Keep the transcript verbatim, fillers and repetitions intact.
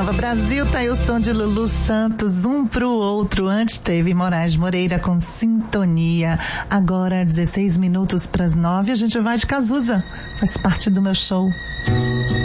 Nova Brasil, tá aí o som de Lulu Santos, um pro outro. Antes teve Moraes Moreira com Sintonia. Agora, dezesseis minutos pras nove, a gente vai de Cazuza. Faz parte do meu show.